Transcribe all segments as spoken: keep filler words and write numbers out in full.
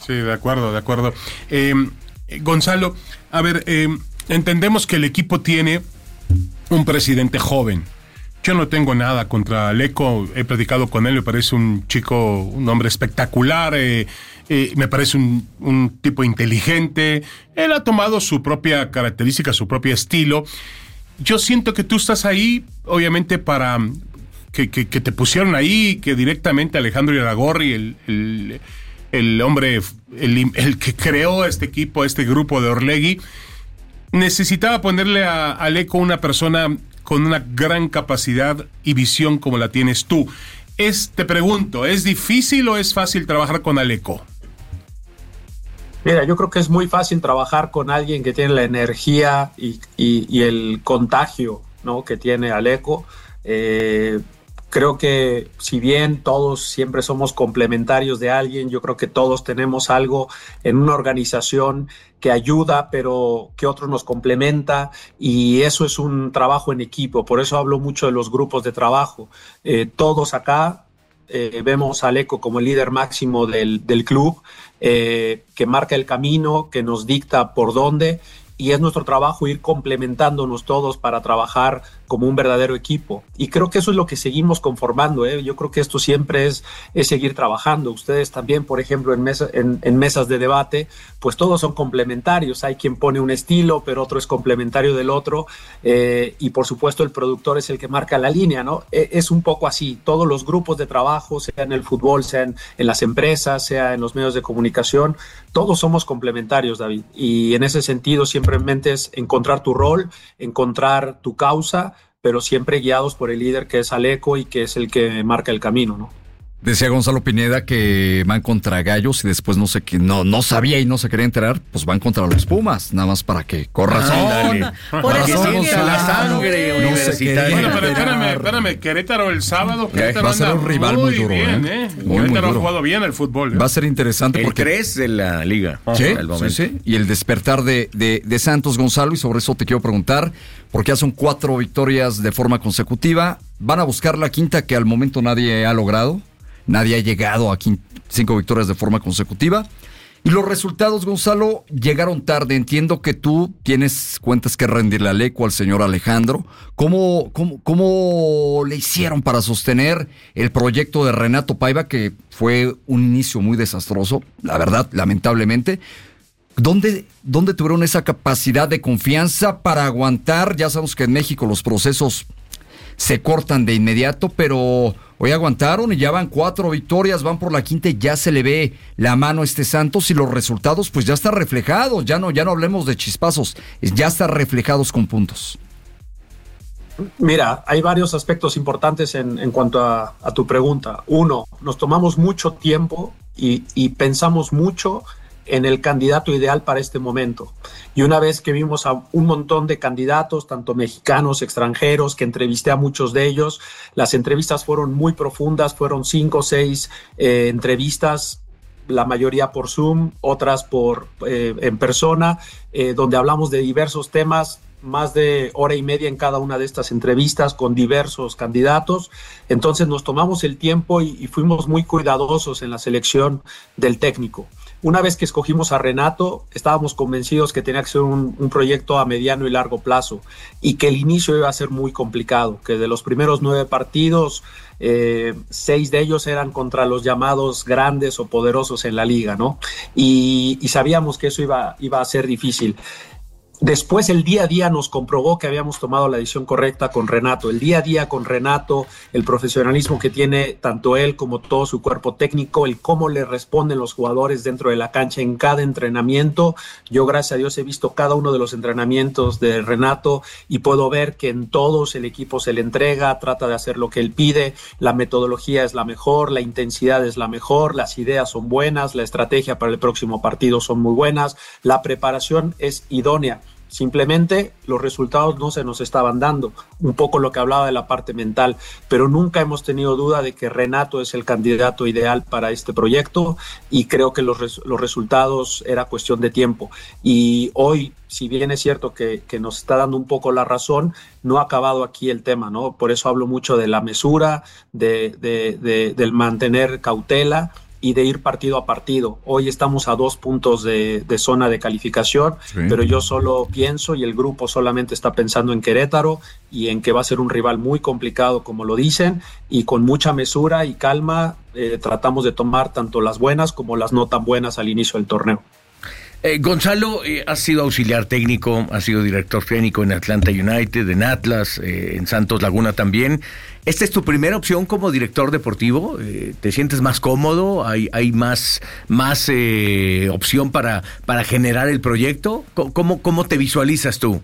Sí, de acuerdo, de acuerdo. Eh, Gonzalo, a ver, eh, entendemos que el equipo tiene un presidente joven. Yo no tengo nada contra Aleco, he platicado con él, me parece un chico, un hombre espectacular, eh, eh, me parece un, un tipo inteligente, él ha tomado su propia característica, su propio estilo. Yo siento que tú estás ahí, obviamente, para que, que, que te pusieron ahí, que directamente Alejandro Iragorri, el, el, el hombre, el, el que creó este equipo, este grupo de Orlegui, necesitaba ponerle a Aleco una persona con una gran capacidad y visión como la tienes tú. Es, te pregunto, ¿es difícil o es fácil trabajar con Aleco? Mira, yo creo que es muy fácil trabajar con alguien que tiene la energía y, y, y el contagio, ¿no?, que tiene Aleco. Eh, creo que si bien todos siempre somos complementarios de alguien, yo creo que todos tenemos algo en una organización que ayuda, pero que otro nos complementa, y eso es un trabajo en equipo. Por eso hablo mucho de los grupos de trabajo. Eh, todos acá eh, vemos a Aleco como el líder máximo del, del club, eh, que marca el camino, que nos dicta por dónde, y es nuestro trabajo ir complementándonos todos para trabajar como un verdadero equipo. Y creo que eso es lo que seguimos conformando, ¿eh? Yo creo que esto siempre es, es seguir trabajando. Ustedes también, por ejemplo, en, mesa, en, en mesas de debate, pues todos son complementarios. Hay quien pone un estilo, pero otro es complementario del otro. Eh, y por supuesto el productor es el que marca la línea, ¿no? Eh, es un poco así. Todos los grupos de trabajo, sea en el fútbol, sea en, en las empresas, sea en los medios de comunicación, todos somos complementarios, David. Y en ese sentido simplemente es encontrar tu rol, encontrar tu causa, pero siempre guiados por el líder, que es Aleco, y que es el que marca el camino, ¿no? Decía Gonzalo Pineda que van contra Gallos y después no sé qué, no, no sabía y no se quería enterar, pues van contra los Pumas, nada más para que corras. Ah, por eso siente la sangre no universitaria. Bueno, pero espérame, espérame, Querétaro el sábado, Querétaro va a ser un rival muy, muy duro, bien, ¿eh? ¿eh? Muy, Querétaro muy duro. ha jugado bien el fútbol, ¿eh? Va a ser interesante el porque... tres de la liga. Sí, al momento. sí, sí. Y el despertar de, de, de Santos, Gonzalo, y sobre eso te quiero preguntar, porque ya son cuatro victorias de forma consecutiva, van a buscar la quinta que al momento nadie ha logrado. Nadie ha llegado a cinco victorias de forma consecutiva. Y los resultados, Gonzalo, llegaron tarde. Entiendo que tú tienes cuentas que rendirle a Aleco, al señor Alejandro. ¿Cómo, cómo, cómo le hicieron para sostener el proyecto de Renato Paiva, que fue un inicio muy desastroso, la verdad, lamentablemente? ¿Dónde, ¿Dónde tuvieron esa capacidad de confianza para aguantar? Ya sabemos que en México los procesos se cortan de inmediato, pero hoy aguantaron y ya van cuatro victorias, van por la quinta y ya se le ve la mano a este Santos, y los resultados pues ya están reflejados, ya no, ya no hablemos de chispazos, ya están reflejados con puntos. Mira, hay varios aspectos importantes en, en cuanto a, a tu pregunta. Uno, nos tomamos mucho tiempo y, y pensamos mucho en el candidato ideal para este momento. Y una vez que vimos a un montón de candidatos, tanto mexicanos, extranjeros, que entrevisté a muchos de ellos, las entrevistas fueron muy profundas, fueron cinco o seis eh, entrevistas, la mayoría por Zoom, otras por eh, en persona, eh, donde hablamos de diversos temas, más de hora y media en cada una de estas entrevistas con diversos candidatos. Entonces nos tomamos el tiempo y, y fuimos muy cuidadosos en la selección del técnico. Una vez que escogimos a Renato, estábamos convencidos que tenía que ser un, un proyecto a mediano y largo plazo, y que el inicio iba a ser muy complicado, que de los primeros nueve partidos, eh, seis de ellos eran contra los llamados grandes o poderosos en la liga, ¿no? Y, y sabíamos que eso iba, iba a ser difícil. Después el día a día nos comprobó que habíamos tomado la decisión correcta con Renato. El día a día con Renato, el profesionalismo que tiene tanto él como todo su cuerpo técnico, el cómo le responden los jugadores dentro de la cancha en cada entrenamiento. Yo, gracias a Dios, he visto cada uno de los entrenamientos de Renato y puedo ver que en todos el equipo se le entrega, trata de hacer lo que él pide, la metodología es la mejor, la intensidad es la mejor, las ideas son buenas, la estrategia para el próximo partido son muy buenas, la preparación es idónea. Simplemente los resultados no se nos estaban dando, un poco lo que hablaba de la parte mental, pero nunca hemos tenido duda de que Renato es el candidato ideal para este proyecto, y creo que los, res, los resultados era cuestión de tiempo. Y hoy, si bien es cierto que, que nos está dando un poco la razón, no ha acabado aquí el tema, ¿no? Por eso hablo mucho de la mesura, de, de, de, del mantener cautela, y de ir partido a partido. Hoy estamos a dos puntos de, de zona de calificación, sí. pero yo solo pienso y el grupo solamente está pensando en Querétaro y en que va a ser un rival muy complicado, como lo dicen, y con mucha mesura y calma eh, tratamos de tomar tanto las buenas como las no tan buenas al inicio del torneo. Eh, Gonzalo, eh, has sido auxiliar técnico, has sido director técnico en Atlanta United, en Atlas, eh, en Santos Laguna también. ¿Esta es tu primera opción como director deportivo? Eh, ¿Te sientes más cómodo? ¿Hay, hay más, más eh, opción para, para generar el proyecto? ¿Cómo, cómo te visualizas tú?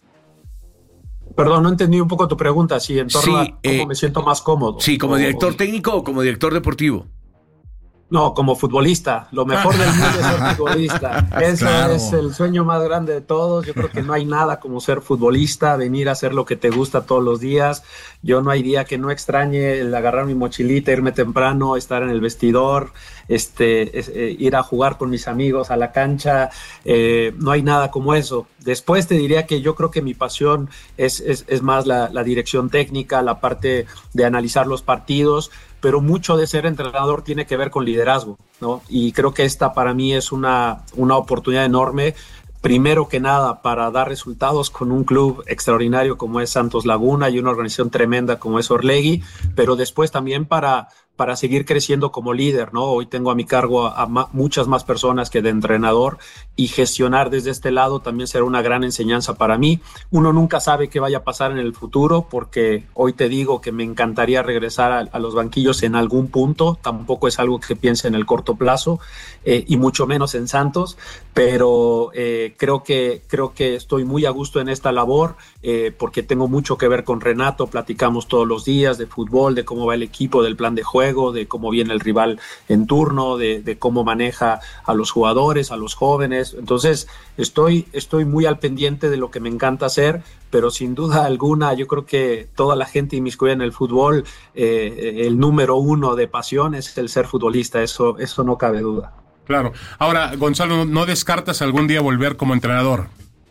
Perdón, no entendí un poco tu pregunta, sí, en torno sí, a cómo eh, me siento más cómodo. Sí, ¿como o, director técnico o como director deportivo? No, como futbolista. Lo mejor del mundo es ser futbolista. Ese claro. es el sueño más grande de todos. Yo creo que no hay nada como ser futbolista, venir a hacer lo que te gusta todos los días. Yo no hay día que no extrañe el agarrar mi mochilita, irme temprano, estar en el vestidor, este, es, eh, ir a jugar con mis amigos a la cancha. Eh, no hay nada como eso. Después te diría que yo creo que mi pasión es, es, es más la, la dirección técnica, la parte de analizar los partidos, pero mucho de ser entrenador tiene que ver con liderazgo, ¿no? Y creo que esta para mí es una, una oportunidad enorme, primero que nada para dar resultados con un club extraordinario como es Santos Laguna y una organización tremenda como es Orlegui, pero después también para, para seguir creciendo como líder, ¿no? Hoy tengo a mi cargo a, a ma- muchas más personas que de entrenador y gestionar desde este lado también será una gran enseñanza para mí. Uno nunca sabe qué vaya a pasar en el futuro porque hoy te digo que me encantaría regresar a, a los banquillos en algún punto, tampoco es algo que piense en el corto plazo eh, y mucho menos en Santos, pero eh, creo que, creo que estoy muy a gusto en esta labor eh, porque tengo mucho que ver con Renato, platicamos todos los días de fútbol, de cómo va el equipo, del plan de juego, de cómo viene el rival en turno, de, de cómo maneja a los jugadores, a los jóvenes. Entonces estoy, estoy muy al pendiente de lo que me encanta hacer, pero sin duda alguna yo creo que toda la gente inmiscuida en el fútbol, eh, el número uno de pasión es el ser futbolista, eso, eso no cabe duda. Claro. Ahora, Gonzalo, ¿no descartas algún día volver como entrenador?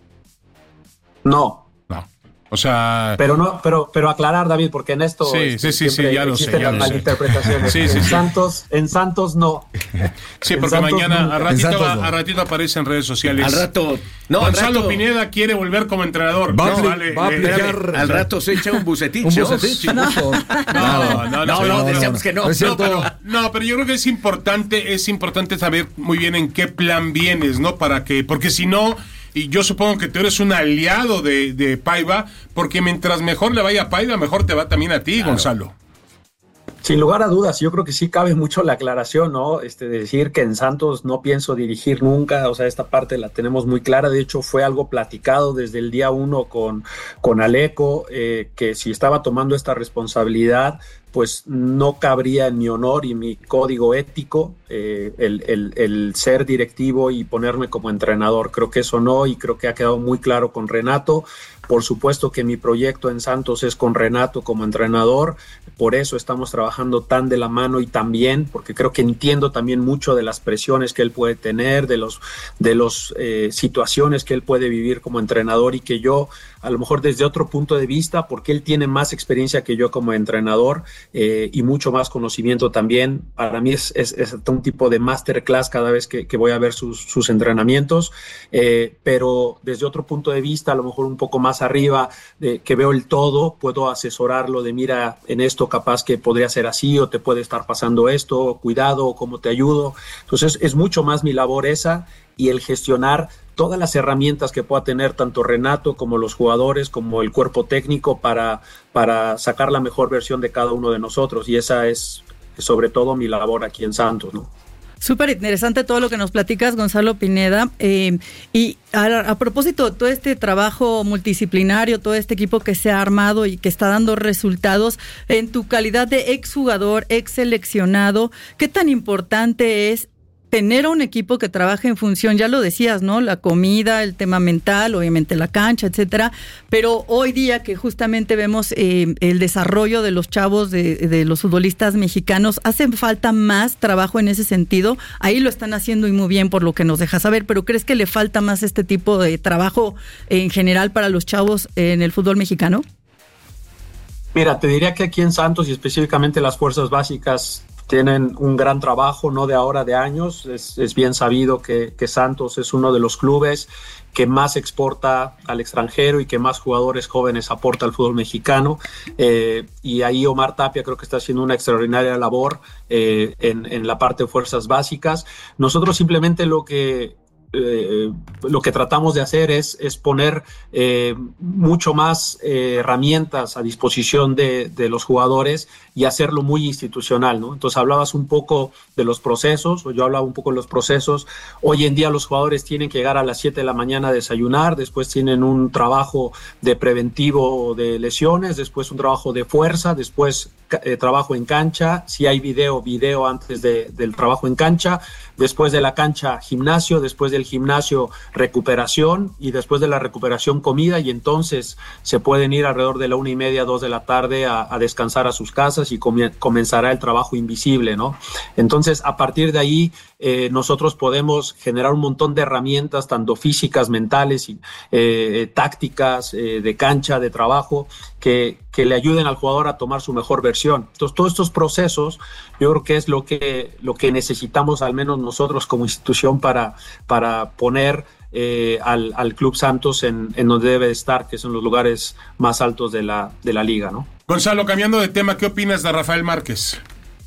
No. No. O sea... Pero no, pero, pero aclarar, David, porque en esto sí, sí, sí, sí, ya lo sé, ya las lo malinterpretaciones. Sí, en sí, sí. Santos, en Santos no. Sí, en porque Santos mañana no. a ratito, Santos no. a ratito aparece en redes sociales. Al rato, no, Gonzalo al rato, Pineda quiere volver como entrenador. Va, no, a, vale, va a eh, aplicar. al rato se echa un bucetich. Un ¿no? bucetich. No, no, no, No, no, decíamos que no. No es No, cierto. pero, no, pero yo creo que es importante, es importante saber muy bien en qué plan vienes, ¿no? Para que, porque si no, y yo supongo que tú eres un aliado de, de Paiva, porque mientras mejor le vaya a Paiva, mejor te va también a ti, claro. Gonzalo. Sin lugar a dudas, yo creo que sí cabe mucho la aclaración, ¿no? Este, de decir que en Santos no pienso dirigir nunca, o sea, esta parte la tenemos muy clara, de hecho fue algo platicado desde el día uno con, con Aleco, eh, que si estaba tomando esta responsabilidad, pues no cabría en mi honor y mi código ético eh, el, el, el ser directivo y ponerme como entrenador. Creo que eso no, y creo que ha quedado muy claro con Renato. Por supuesto que mi proyecto en Santos es con Renato como entrenador, por eso estamos trabajando tan de la mano y tan bien, porque creo que entiendo también mucho de las presiones que él puede tener, de los de los eh, situaciones que él puede vivir como entrenador y que yo, a lo mejor desde otro punto de vista, porque él tiene más experiencia que yo como entrenador eh, y mucho más conocimiento también. Para mí es, es, es un tipo de masterclass cada vez que, que voy a ver sus, sus entrenamientos, eh, pero desde otro punto de vista, a lo mejor un poco más arriba, de que veo el todo, puedo asesorarlo de mira, en esto capaz que podría ser así o te puede estar pasando esto, cuidado, cómo te ayudo. Entonces es mucho más mi labor esa y el gestionar todas las herramientas que pueda tener tanto Renato como los jugadores, como el cuerpo técnico para, para sacar la mejor versión de cada uno de nosotros, y esa es sobre todo mi labor aquí en Santos, ¿no? Súper interesante todo lo que nos platicas, Gonzalo Pineda. Eh, y a, a propósito de todo este trabajo multidisciplinario, todo este equipo que se ha armado y que está dando resultados, en tu calidad de exjugador, ex seleccionado, ¿qué tan importante es tener a un equipo que trabaje en función, ya lo decías, ¿no? La comida, el tema mental, obviamente la cancha, etcétera, pero hoy día que justamente vemos eh, el desarrollo de los chavos, de, de los futbolistas mexicanos, ¿hace falta más trabajo en ese sentido? Ahí lo están haciendo y muy bien por lo que nos deja saber, pero ¿crees que le falta más este tipo de trabajo en general para los chavos en el fútbol mexicano? Mira, te diría que aquí en Santos y específicamente las fuerzas básicas tienen un gran trabajo, no de ahora, de años. Es, es bien sabido que, que Santos es uno de los clubes que más exporta al extranjero y que más jugadores jóvenes aporta al fútbol mexicano. Eh, y ahí Omar Tapia creo que está haciendo una extraordinaria labor eh, en, en la parte de fuerzas básicas. Nosotros simplemente lo que Eh, lo que tratamos de hacer es, es poner eh, mucho más eh, herramientas a disposición de, de los jugadores y hacerlo muy institucional, ¿no? Entonces hablabas un poco de los procesos, o yo hablaba un poco de los procesos. Hoy en día los jugadores tienen que llegar a las siete de la mañana a desayunar, después tienen un trabajo de preventivo de lesiones, después un trabajo de fuerza, después eh, trabajo en cancha, si hay video, video antes de, del trabajo en cancha, después de la cancha gimnasio, después del gimnasio recuperación y después de la recuperación comida, y entonces se pueden ir alrededor de la una y media, dos de la tarde a, a descansar a sus casas y com- comenzará el trabajo invisible, ¿no? Entonces a partir de ahí eh, nosotros podemos generar un montón de herramientas, tanto físicas, mentales, y, eh, tácticas, eh, de cancha, de trabajo, que, que le ayuden al jugador a tomar su mejor versión. Entonces todos estos procesos yo creo que es lo que, lo que necesitamos al menos nosotros como institución para, para poner eh, al, al Club Santos en, en donde debe estar, que son los lugares más altos de la, de la liga, ¿no? Gonzalo, cambiando de tema, ¿qué opinas de Rafael Márquez?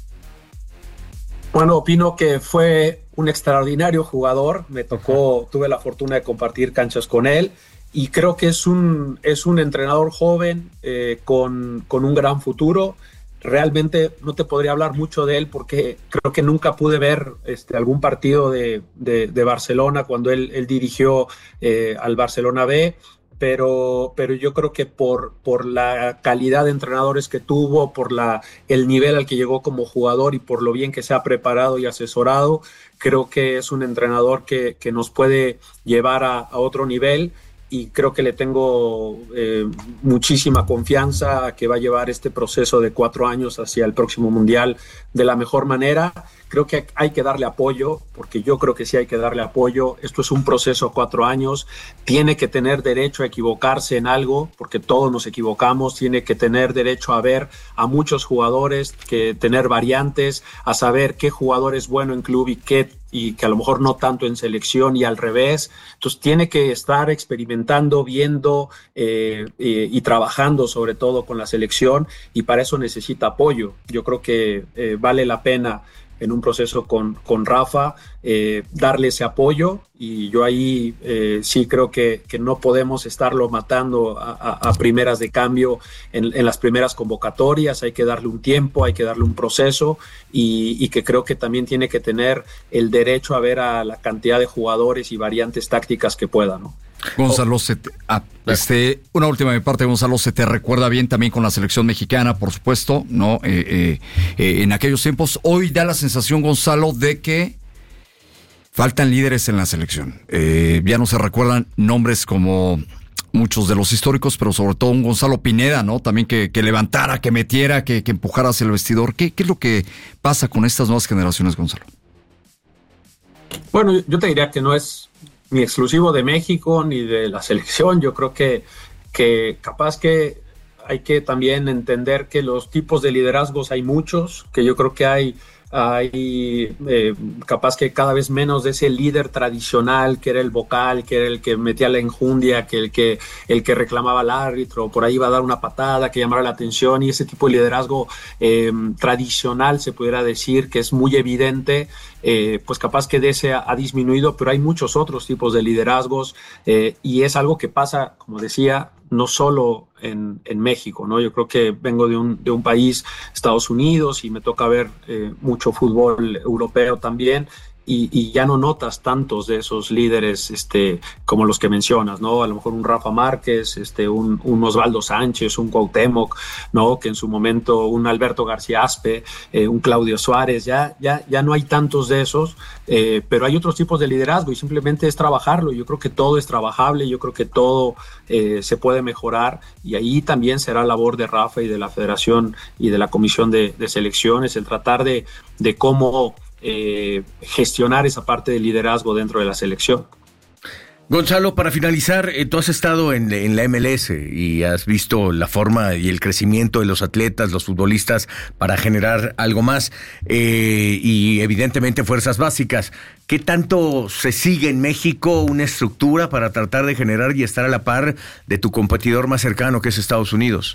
Bueno, opino que fue un extraordinario jugador. Me tocó, uh-huh. tuve la fortuna de compartir canchas con él y creo que es un, es un entrenador joven eh, con, con un gran futuro. Realmente no te podría hablar mucho de él porque creo que nunca pude ver este, algún partido de, de, de Barcelona cuando él, él dirigió eh, al Barcelona B. Pero, pero yo creo que por, por la calidad de entrenadores que tuvo, por la, el nivel al que llegó como jugador y por lo bien que se ha preparado y asesorado, creo que es un entrenador que, que nos puede llevar a, a otro nivel, y creo que le tengo eh, muchísima confianza a que va a llevar este proceso de cuatro años hacia el próximo Mundial de la mejor manera. Creo que hay que darle apoyo, porque yo creo que sí hay que darle apoyo. Esto es un proceso a cuatro años. Tiene que tener derecho a equivocarse en algo, porque todos nos equivocamos. Tiene que tener derecho a ver a muchos jugadores, que tener variantes, a saber qué jugador es bueno en club y qué y que a lo mejor no tanto en selección, y al revés. Entonces tiene que estar experimentando, viendo eh, eh, y trabajando sobre todo con la selección, y para eso necesita apoyo. Yo creo que eh, vale la pena en un proceso con, con Rafa eh, darle ese apoyo, y yo ahí eh, sí creo que, que no podemos estarlo matando a, a, a primeras de cambio en, en las primeras convocatorias. Hay que darle un tiempo, hay que darle un proceso, y, y que creo que también tiene que tener el derecho a ver a la cantidad de jugadores y variantes tácticas que pueda, ¿no? Gonzalo, se te, ah, este, una última de mi parte, Gonzalo, se te recuerda bien también con la selección mexicana, por supuesto, ¿no? Eh, eh, eh, en aquellos tiempos. Hoy da la sensación, Gonzalo, de que faltan líderes en la selección. Eh, ya no se recuerdan nombres como muchos de los históricos, pero sobre todo un Gonzalo Pineda, ¿no? También que, que levantara, que metiera, que, que empujara hacia el vestidor. ¿Qué, ¿Qué es lo que pasa con estas nuevas generaciones, Gonzalo? Bueno, yo te diría que no es ni exclusivo de México ni de la selección. Yo creo que, que capaz que hay que también entender que los tipos de liderazgos hay muchos, que yo creo que hay, hay eh, capaz que cada vez menos de ese líder tradicional que era el vocal, que era el que metía la enjundia, que el que, el que reclamaba al árbitro, por ahí iba a dar una patada que llamara la atención, y ese tipo de liderazgo eh, tradicional, se pudiera decir, que es muy evidente. Eh, pues capaz que de ese ha, ha disminuido, pero hay muchos otros tipos de liderazgos, eh, y es algo que pasa, como decía, no solo en, en México, ¿no? Yo creo que vengo de un, de un país, Estados Unidos, y me toca ver eh, mucho fútbol europeo también, y, y ya no notas tantos de esos líderes este, como los que mencionas, ¿no? A lo mejor un Rafa Márquez, este, un, un Osvaldo Sánchez, un Cuauhtémoc, ¿no? Que en su momento un Alberto García Aspe, eh, un Claudio Suárez, ya, ya, ya no hay tantos de esos, eh, pero hay otros tipos de liderazgo, y simplemente es trabajarlo. Yo creo que todo es trabajable, yo creo que todo eh, se puede mejorar, y ahí también será labor de Rafa y de la Federación y de la Comisión de, de Selecciones el tratar de, de cómo Eh, gestionar esa parte de liderazgo dentro de la selección. Gonzalo, para finalizar, eh, tú has estado en, en la M L S y has visto la forma y el crecimiento de los atletas, los futbolistas, para generar algo más eh, y evidentemente fuerzas básicas. ¿Qué tanto se sigue en México una estructura para tratar de generar y estar a la par de tu competidor más cercano, que es Estados Unidos?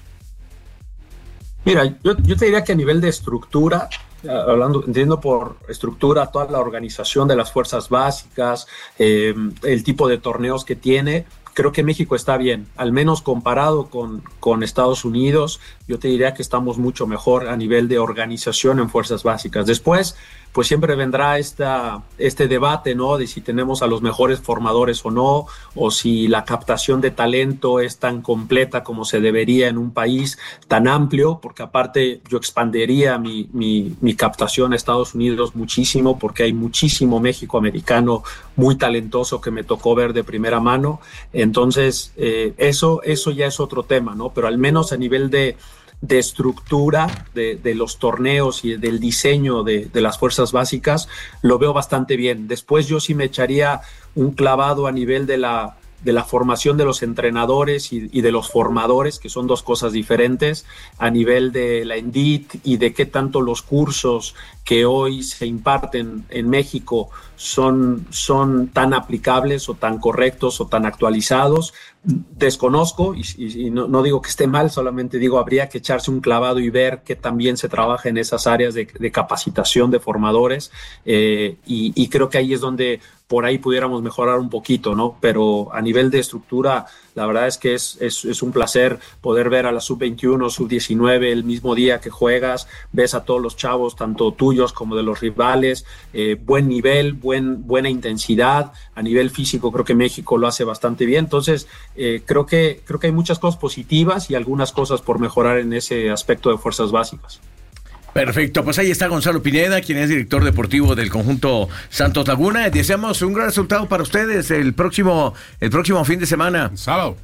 Mira, yo, yo te diría que a nivel de estructura, hablando, entiendo por estructura toda la organización de las fuerzas básicas, eh, el tipo de torneos que tiene, creo que México está bien, al menos comparado con, con Estados Unidos, yo te diría que estamos mucho mejor a nivel de organización en fuerzas básicas. Después, pues siempre vendrá esta, este debate, ¿no? De si tenemos a los mejores formadores o no, o si la captación de talento es tan completa como se debería en un país tan amplio, porque aparte yo expandería mi, mi, mi captación a Estados Unidos muchísimo, porque hay muchísimo México-americano muy talentoso que me tocó ver de primera mano. Entonces, eh, eso, eso ya es otro tema, ¿no? Pero al menos a nivel de de estructura de, de los torneos y del diseño de, de las fuerzas básicas, lo veo bastante bien. Después yo sí me echaría un clavado a nivel de la, de la formación de los entrenadores y, y de los formadores, que son dos cosas diferentes, a nivel de la ENDIT y de qué tanto los cursos que hoy se imparten en México son, son tan aplicables o tan correctos o tan actualizados. Desconozco y, y, y no, no digo que esté mal, solamente digo habría que echarse un clavado y ver que también se trabaja en esas áreas de, de capacitación de formadores eh, y, y creo que ahí es donde por ahí pudiéramos mejorar un poquito, ¿no? Pero a nivel de estructura, la verdad es que es, es, es un placer poder ver a la sub veintiuno, sub diecinueve el mismo día que juegas, ves a todos los chavos, tanto tuyos como de los rivales, eh, buen nivel, buen, buena intensidad, a nivel físico creo que México lo hace bastante bien, entonces eh, creo que, creo que hay muchas cosas positivas y algunas cosas por mejorar en ese aspecto de fuerzas básicas. Perfecto, pues ahí está Gonzalo Pineda, quien es director deportivo del conjunto Santos Laguna. Deseamos un gran resultado para ustedes el próximo, el próximo fin de semana. Sábado.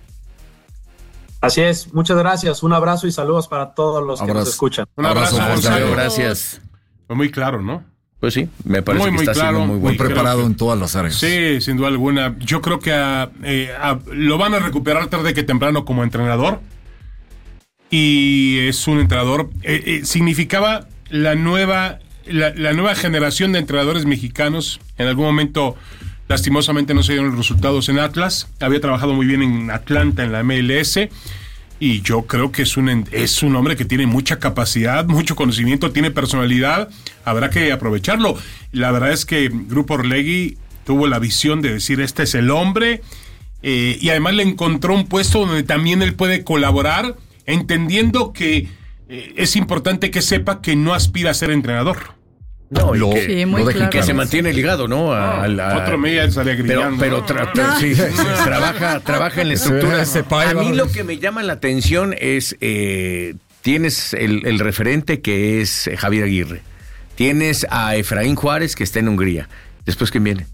Así es, muchas gracias, un abrazo y saludos para todos los abrazo. que nos escuchan. Un abrazo, abrazo Gonzalo. Gracias. Fue muy claro, ¿no? Pues sí, me parece muy, que muy está claro, siendo muy Muy bueno. preparado que, en todas las áreas. Sí, sin duda alguna. Yo creo que a, eh, a, lo van a recuperar tarde que temprano como entrenador. Y es un entrenador, eh, eh, significaba la nueva, la, la nueva generación de entrenadores mexicanos. En algún momento, lastimosamente, no se dieron los resultados en Atlas. Había trabajado muy bien en Atlanta, en la M L S. Y yo creo que es un, es un hombre que tiene mucha capacidad, mucho conocimiento, tiene personalidad. Habrá que aprovecharlo. La verdad es que Grupo Orlegui tuvo la visión de decir, este es el hombre. Eh, y además le encontró un puesto donde también él puede colaborar, entendiendo que eh, es importante que sepa que no aspira a ser entrenador. No, y Lo- que, Sí, muy lo dejen claro. que se mantiene ligado, ¿no? A, a la- Otro media estaría pero, grillando. pero tra- tra- sí, sí, sí, trabaja, trabaja en la estructura. Ese país, A mí va. lo que me llama la atención es, eh, tienes el, el referente que es eh, Javier Aguirre. Tienes a Efraín Juárez, que está en Hungría. Después, ¿quién viene?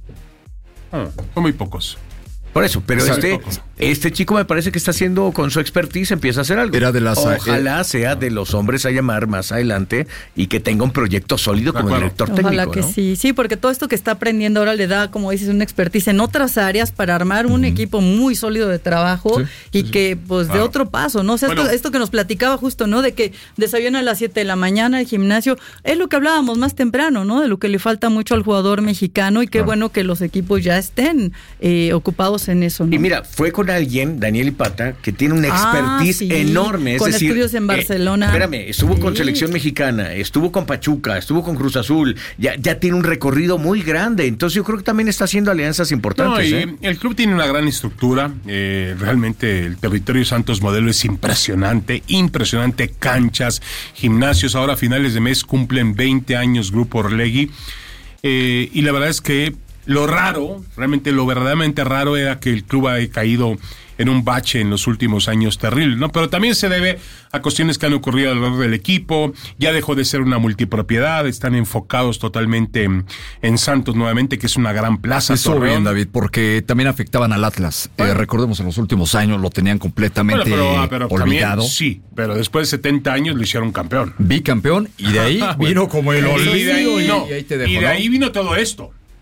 Ah, son muy pocos. Por eso, pero O sea, este, este chico me parece que está haciendo, con su expertise, empieza a hacer algo. Era de las- Ojalá sea de los hombres a llamar más adelante y que tenga un proyecto sólido De como acuerdo. director Ojalá técnico, que ¿no? sí, sí, porque todo esto que está aprendiendo ahora le da, como dices, una expertise en otras áreas para armar un equipo muy sólido de trabajo Sí, y que, pues, de Claro. otro paso, ¿no? O sea, Bueno. esto, esto que nos platicaba justo, ¿no? De que desayuna a las siete de la mañana el gimnasio, es lo que hablábamos más temprano, ¿no? De lo que le falta mucho al jugador mexicano y qué Claro. bueno que los equipos ya estén eh, ocupados en eso, ¿no? Y mira, fue con alguien, Daniel Ipata, que tiene una Ah, expertise sí, enorme. Es con decir, estudios en eh, Barcelona. espérame, estuvo con Sí. Selección Mexicana, estuvo con Pachuca, estuvo con Cruz Azul, ya, ya tiene un recorrido muy grande. Entonces yo creo que también está haciendo alianzas No, importantes. y ¿eh? el club tiene una gran estructura. Eh, realmente el territorio Santos Modelo es impresionante, impresionante. Canchas, gimnasios. Ahora a finales de mes cumplen veinte años Grupo Orlegui. Eh, y la verdad es que lo raro, realmente lo verdaderamente raro era que el club haya caído en un bache en los últimos años terrible, ¿no? Pero también se debe a cuestiones que han ocurrido alrededor del equipo. Ya dejó de ser una multipropiedad, están enfocados totalmente en, en Santos nuevamente, que es una gran plaza. Eso Torreón. bien, David, porque también afectaban al Atlas. Bueno. Eh, recordemos, en los últimos años lo tenían completamente Bueno, pero, ah, pero olvidado. también, sí, pero después de setenta años lo hicieron campeón. Bicampeón, y de ahí Bueno, vino como el y de olvido ahí, y, no, y ahí te dejó, y de ¿no? ahí vino todo esto.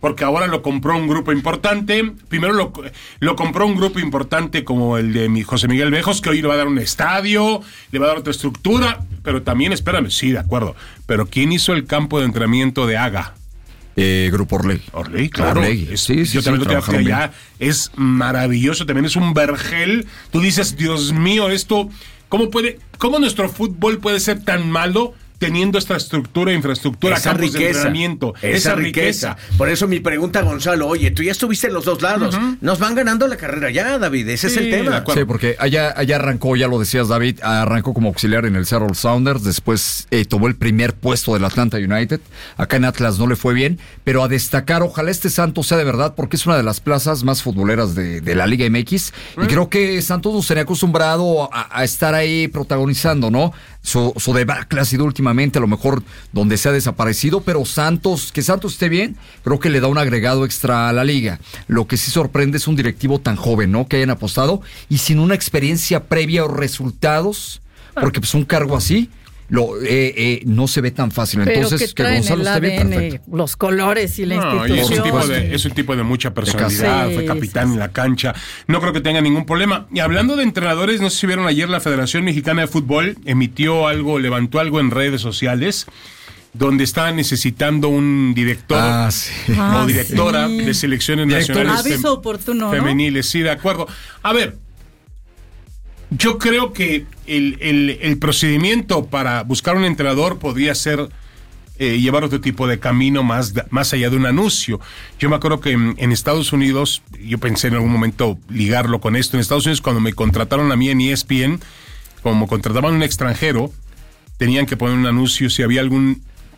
porque ahora lo compró un grupo importante. Primero lo, lo compró un grupo importante como el de mi José Miguel Bejos, que hoy le va a dar un estadio, le va a dar otra estructura, pero también, espérame, sí, de acuerdo, pero ¿quién hizo el campo de entrenamiento de Haga? Eh, Grupo Orlegui. Orlegui, claro. Orlegui. Es, Sí, sí, yo sí, también lo tengo trabajaron allá. Es maravilloso, también es un vergel. Tú dices, Dios mío, esto, ¿cómo puede, cómo nuestro fútbol puede ser tan malo teniendo esta estructura, infraestructura, esa campos de riqueza, entrenamiento? esa, Esa riqueza. riqueza. Por eso mi pregunta, Gonzalo, oye, tú ya estuviste en los dos lados. Uh-huh. Nos van ganando la carrera ya, David, ese Sí, es el de tema. acuerdo. Sí, porque allá, allá arrancó, ya lo decías, David, arrancó como auxiliar en el Seattle Sounders, después eh, tomó el primer puesto del Atlanta United. Acá en Atlas no le fue bien, pero a destacar, ojalá este Santos sea de verdad, porque es una de las plazas más futboleras de, de la Liga M X, ¿Mm? Y creo que Santos nos tenía acostumbrado a, a estar ahí protagonizando, ¿no? Su, su debacle ha sido últimamente a lo mejor donde se ha desaparecido, pero Santos, que Santos esté bien, creo que le da un agregado extra a la liga. Lo que sí sorprende es un directivo tan joven, ¿no? Que hayan apostado y sin una experiencia previa o resultados, porque pues un cargo así lo eh, eh, no se ve tan fácil. Pero Entonces, que, que Gonzalo el esté bien, A D N, perfecto. los colores y la No, y institución. es un tipo de, es un tipo de mucha personalidad, Sí, fue capitán sí, en la cancha, no creo que tenga ningún problema. Y hablando de entrenadores, no sé si vieron ayer la Federación Mexicana de Fútbol emitió algo, levantó algo en redes sociales, donde está necesitando un director Ah, sí. o Ah, directora sí. de selecciones Director. nacionales Aviso fem- oportuno, ¿no? femeniles, sí, de acuerdo. A ver, yo creo que el, el, el procedimiento para buscar un entrenador podría ser eh, llevar otro tipo de camino más, más allá de un anuncio. Yo me acuerdo que en, en Estados Unidos, yo pensé en algún momento ligarlo con esto, en Estados Unidos cuando me contrataron a mí en E S P N, como contrataban a un extranjero, tenían que poner un anuncio si había algún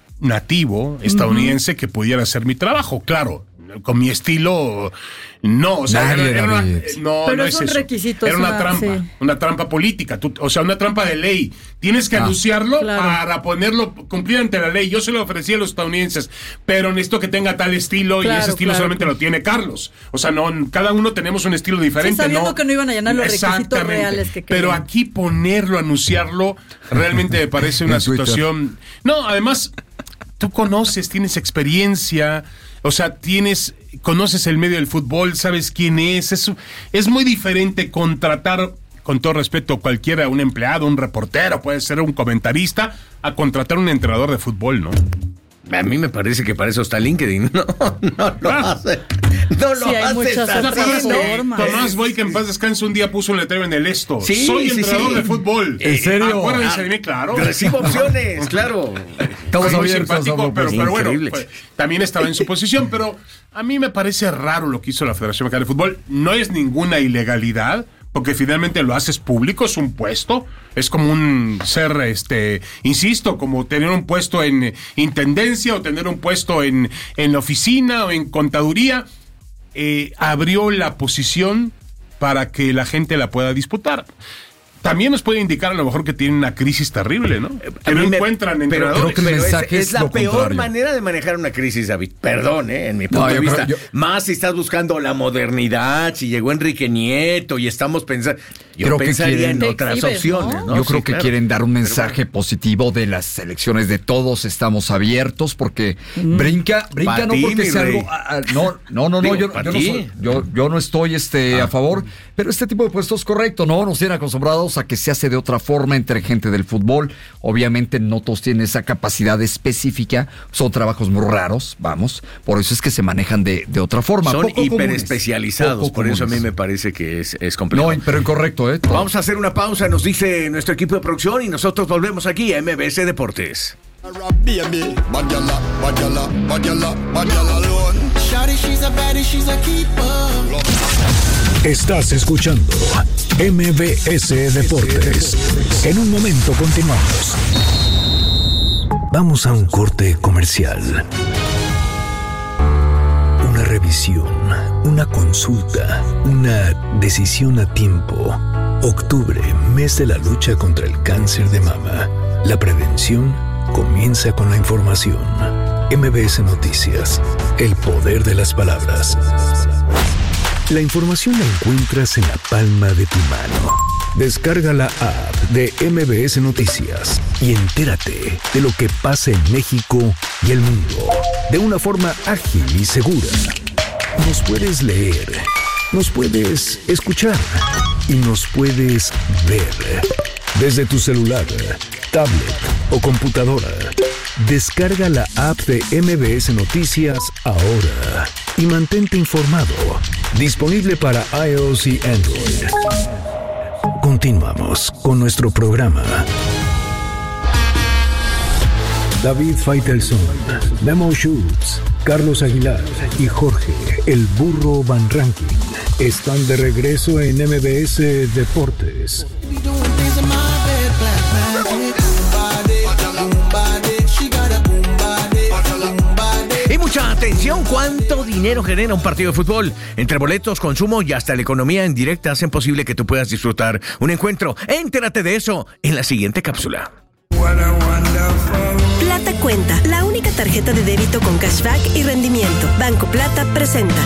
nativo estadounidense uh-huh. que pudiera hacer mi trabajo, claro. Con mi estilo, no, o sea, Nadie, era, era una, David. no, Pero no es es un eso. requisito, Era es una una- trampa, sí. una trampa política, tú- o sea, una trampa de ley. Tienes que Ah. anunciarlo Claro. para ponerlo, cumplir ante la ley. Yo se lo ofrecí a los estadounidenses, pero necesito que tenga tal estilo y Claro, ese estilo claro. solamente lo tiene Carlos. O sea, no, cada uno tenemos un estilo diferente. Sí, sabiendo ¿no? que no iban a llenar los requisitos Exactamente. reales que Pero querían. aquí ponerlo, anunciarlo, realmente me parece una En Twitter. situación. No, además, tú conoces, tienes experiencia, o sea, tienes, conoces el medio del fútbol, sabes quién es, es, es muy diferente contratar, con todo respeto, cualquiera, un empleado, un reportero, puede ser un comentarista, a contratar un entrenador de fútbol, ¿no? A mí me parece que para eso está LinkedIn. No, no lo Ah. hace. No lo Sí, hay hace. muchas está otras haciendo. formas. Tomás Boy, que en paz descanse, un día puso un letrero en el esto. Sí, Soy sí, entrenador sí. de fútbol. ¿En serio? Acuérdense de mí, claro. Recibo opciones, claro. Estamos Fue muy abiertos a simpático, pero, propuestas. pero bueno, Increíble. pues, también estaba en su posición, pero a mí me parece raro lo que hizo la Federación Mexicana de Fútbol. No es ninguna ilegalidad, porque finalmente lo haces público, es un puesto, es como un ser, este, insisto, como tener un puesto en intendencia o tener un puesto en, en la oficina o en contaduría. Eh, abrió la posición para que la gente la pueda disputar. También nos puede indicar a lo mejor que tienen una crisis terrible, ¿no? A Que no mí me- encuentran pero, entrenadores. creo que el pero es, mensaje es es la lo peor contrario. manera de manejar una crisis, David. Perdón, ¿eh? En mi punto No, de yo vista. creo- yo- Más si estás buscando la modernidad, si llegó Enrique Nieto y estamos pensando. Yo Creo que pensaría quieren- en Te otras exhibes, opciones, ¿no? ¿no? Yo Sí, creo que claro. quieren dar un Pero mensaje bueno. positivo de las elecciones de todos, estamos abiertos, porque brinca, brinca Pa' no ti, porque mi sea rey. algo, ah, ah, no, no, no, no, Digo, yo, pa' yo no ti. soy- yo, yo no estoy este, Ah. a favor, pero este tipo de puestos es correcto, ¿no? Nos tienen acostumbrados a que se hace de otra forma entre gente del fútbol, obviamente no todos tienen esa capacidad específica, son trabajos muy raros, vamos, por eso es que se manejan de, de otra forma. Son poco comunes, hiperespecializados, poco por eso a mí comunes. me parece que es, es complejo. No, pero incorrecto, ¿eh? Vamos a hacer una pausa, nos dice nuestro equipo de producción y nosotros volvemos aquí a M B S Deportes. Baby, bad gyal, bad gyal, bad gyal, bad gyal alone. Shawty, she's a baddie, she's a keeper. Estás escuchando M B S Deportes. En un momento continuamos. Vamos a un corte comercial. Una revisión, una consulta, una decisión a tiempo. Octubre, mes de la lucha contra el cáncer de mama. La prevención comienza con la información. M B S Noticias, el poder de las palabras. La información la encuentras en la palma de tu mano. Descarga la app de M B S Noticias y entérate de lo que pasa en México y el mundo de una forma ágil y segura. Nos puedes leer, nos puedes escuchar y nos puedes ver desde tu celular, tablet o computadora. Descarga la app de M B S Noticias ahora y mantente informado. Disponible para iOS y Android. Continuamos con nuestro programa. David Faitelson, Memo Schultz, Carlos Aguilar y Jorge El Burro Van Rankin están de regreso en M B S Deportes. Y mucha atención, ¿cuánto dinero genera un partido de fútbol? Entre boletos, consumo y hasta la economía en directa hacen posible que tú puedas disfrutar un encuentro. Entérate de eso en la siguiente cápsula. Plata Cuenta, la única tarjeta de débito con cashback y rendimiento. Banco Plata presenta.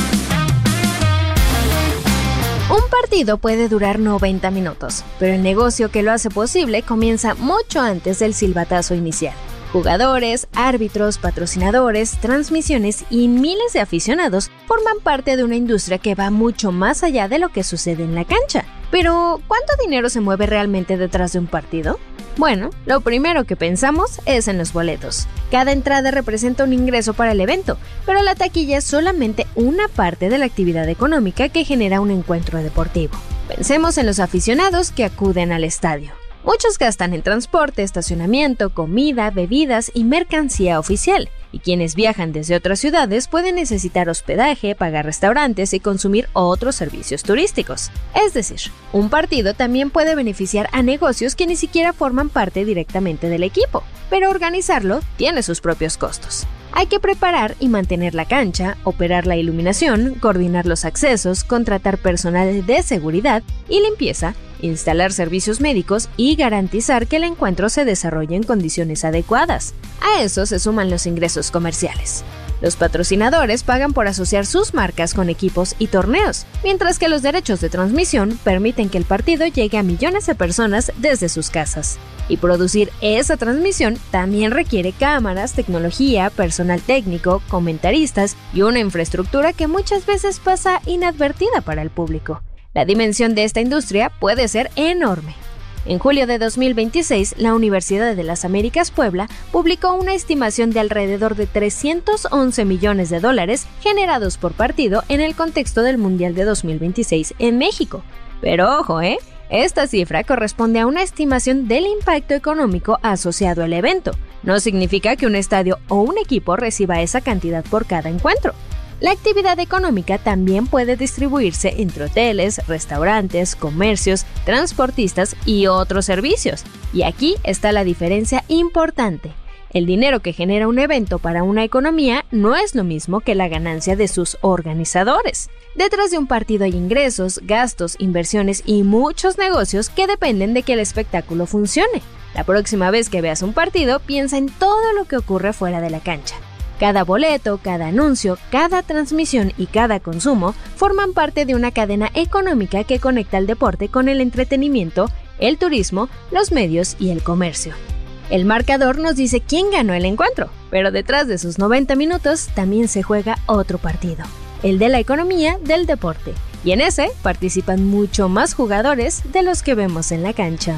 Un partido puede durar noventa minutos, pero el negocio que lo hace posible comienza mucho antes del silbatazo inicial. Jugadores, árbitros, patrocinadores, transmisiones y miles de aficionados forman parte de una industria que va mucho más allá de lo que sucede en la cancha. Pero, ¿cuánto dinero se mueve realmente detrás de un partido? Bueno, lo primero que pensamos es en los boletos. Cada entrada representa un ingreso para el evento, pero la taquilla es solamente una parte de la actividad económica que genera un encuentro deportivo. Pensemos en los aficionados que acuden al estadio. Muchos gastan en transporte, estacionamiento, comida, bebidas y mercancía oficial, y quienes viajan desde otras ciudades pueden necesitar hospedaje, pagar restaurantes y consumir otros servicios turísticos. Es decir, un partido también puede beneficiar a negocios que ni siquiera forman parte directamente del equipo, pero organizarlo tiene sus propios costos. Hay que preparar y mantener la cancha, operar la iluminación, coordinar los accesos, contratar personal de seguridad y limpieza, instalar servicios médicos y garantizar que el encuentro se desarrolle en condiciones adecuadas. A eso se suman los ingresos comerciales. Los patrocinadores pagan por asociar sus marcas con equipos y torneos, mientras que los derechos de transmisión permiten que el partido llegue a millones de personas desde sus casas. Y producir esa transmisión también requiere cámaras, tecnología, personal técnico, comentaristas y una infraestructura que muchas veces pasa inadvertida para el público. La dimensión de esta industria puede ser enorme. En julio de dos mil veintiséis, la Universidad de las Américas Puebla publicó una estimación de alrededor de trescientos once millones de dólares generados por partido en el contexto del Mundial de dos mil veintiséis en México. Pero ojo, ¿eh? Esta cifra corresponde a una estimación del impacto económico asociado al evento. No significa que un estadio o un equipo reciba esa cantidad por cada encuentro. La actividad económica también puede distribuirse entre hoteles, restaurantes, comercios, transportistas y otros servicios. Y aquí está la diferencia importante. El dinero que genera un evento para una economía no es lo mismo que la ganancia de sus organizadores. Detrás de un partido hay ingresos, gastos, inversiones y muchos negocios que dependen de que el espectáculo funcione. La próxima vez que veas un partido, piensa en todo lo que ocurre fuera de la cancha. Cada boleto, cada anuncio, cada transmisión y cada consumo forman parte de una cadena económica que conecta el deporte con el entretenimiento, el turismo, los medios y el comercio. El marcador nos dice quién ganó el encuentro, pero detrás de sus noventa minutos también se juega otro partido, el de la economía del deporte, y en ese participan mucho más jugadores de los que vemos en la cancha.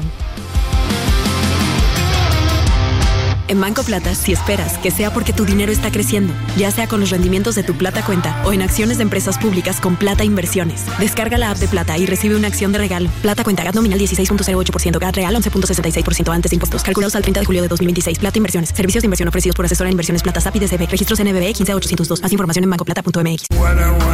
En Banco Plata, si esperas que sea porque tu dinero está creciendo, ya sea con los rendimientos de tu Plata Cuenta o en acciones de empresas públicas con Plata Inversiones. Descarga la app de Plata y recibe una acción de regalo. Plata Cuenta, G A T nominal dieciséis punto cero ocho por ciento, G A T real once punto sesenta y seis por ciento antes de impuestos. Calculados al treinta de julio de dos mil veintiséis. Plata Inversiones. Servicios de inversión ofrecidos por asesora de inversiones Plata S A P I D C B. Registros N B B quince mil ochocientos dos. Más información en banco plata punto m x.